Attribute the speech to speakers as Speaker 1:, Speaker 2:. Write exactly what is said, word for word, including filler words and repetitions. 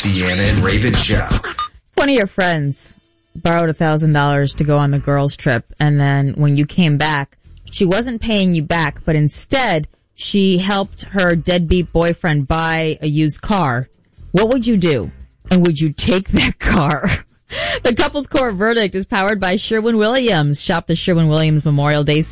Speaker 1: Deanna and Raven Show.
Speaker 2: One of your friends borrowed a thousand dollars to go on the girls' trip, and then when you came back, she wasn't paying you back, but instead she helped her deadbeat boyfriend buy a used car. What would you do? And would you take that car? The Couples Court verdict is powered by Sherwin-Williams. Shop the Sherwin-Williams Memorial Day